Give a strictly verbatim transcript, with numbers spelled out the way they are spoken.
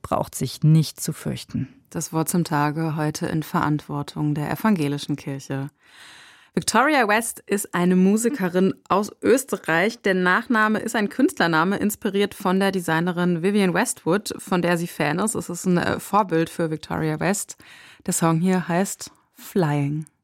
braucht sich nicht zu fürchten. Das Wort zum Tage heute in Verantwortung der evangelischen Kirche. Victoria West ist eine Musikerin aus Österreich. Der Nachname ist ein Künstlername, inspiriert von der Designerin Vivienne Westwood, von der sie Fan ist. Es ist ein Vorbild für Victoria West. Der Song hier heißt Flying.